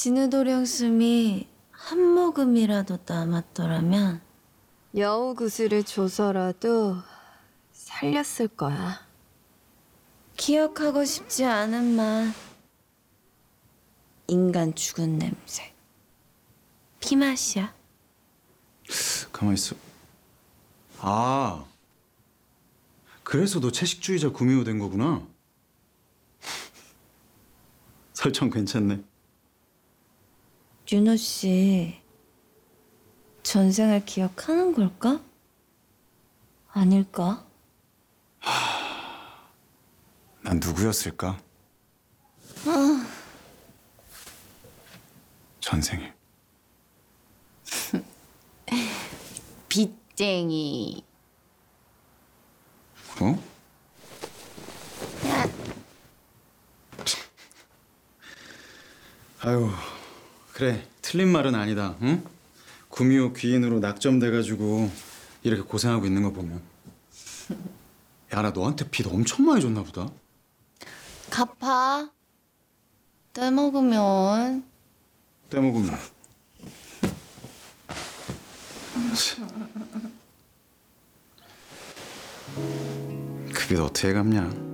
진우도령숨이 한 모금이라도 남았더라면 여우 구슬을 줘서라도 살렸을 거야. 기억하고 싶지 않은 맛. 인간 죽은 냄새. 피맛이야. 가만히 있어. 아, 그래서 너 채식주의자 구미호 된 거구나. 설정 괜찮네. 윤호 씨, 전생을 기억하는 걸까? 아닐까? 난 누구였을까? 전생에. 빚쟁이. 어? 아유, 그래. 틀린 말은 아니다. 응? 구미호 귀인으로 낙점돼가지고 이렇게 고생하고 있는 거 보면. 야, 나 너한테 빚 엄청 많이 줬나 보다. 갚아. 떼먹으면. 떼먹으면. 그 빚 어떻게 갚냐?